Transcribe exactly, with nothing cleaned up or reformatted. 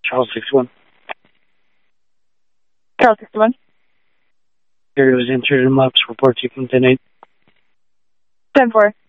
Charles sixty-one. Charles sixty-one. Area was entered in maps. Report to you from ten eight. ten four.